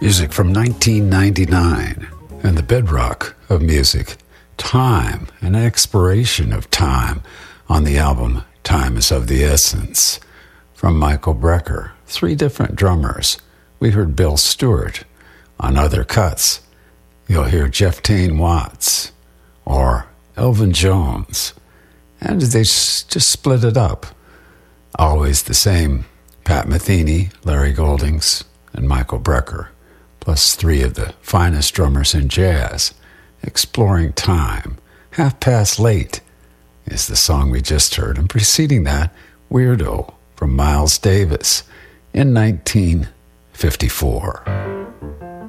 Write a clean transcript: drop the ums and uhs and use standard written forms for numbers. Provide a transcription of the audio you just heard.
Music from 1999 and the bedrock of music, time, an exploration of time on the album Time is of the Essence from Michael Brecker. 3 different drummers. We heard Bill Stewart. On other cuts, you'll hear Jeff Tain Watts or Elvin Jones. And they just split it up. Always the same Pat Metheny, Larry Goldings, and Michael Brecker, plus 3 of the finest drummers in jazz, exploring time. Half Past Late is the song we just heard, and preceding that, Weirdo from Miles Davis in 1954.